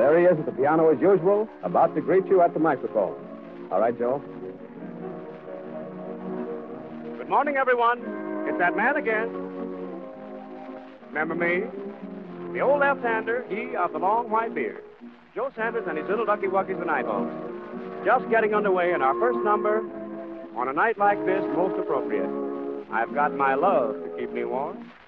There he is at the piano as usual, about to greet you at the microphone. All right, Joe? Good morning, everyone. It's that man again. Remember me? The old left-hander, he of the long white beard. Joe Sanders and his little ducky wuckies and eyeballs. Just getting underway in our first number on a night like this, most appropriate. I've got my love to keep me warm.